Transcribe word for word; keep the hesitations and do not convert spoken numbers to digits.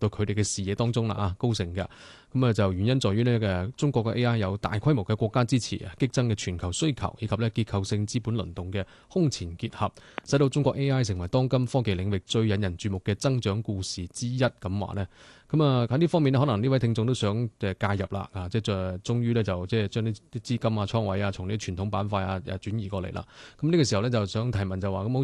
到佢哋嘅視野當中啦啊，高盛嘅。咁啊就原因在於呢嘅中國嘅 A I 有大規模嘅國家支持啊，激增嘅全球需求以及咧結構性資本輪動嘅空前結合，使到中國 A I 成為當今科技領域最引人注目嘅增長故事之一咁話呢。咁啊喺呢方面呢，可能呢位聽眾都想誒介入啦啊，即係終於咧就即係將啲啲資金啊倉位啊從啲傳統板塊啊誒轉移過嚟啦。咁呢個時候咧就想提問就話咁